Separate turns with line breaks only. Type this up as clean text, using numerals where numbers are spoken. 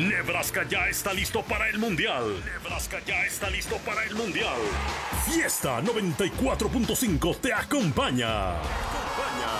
Nebraska ya está listo para el Mundial. Nebraska ya está listo para el Mundial. Fiesta 94.5 te acompaña.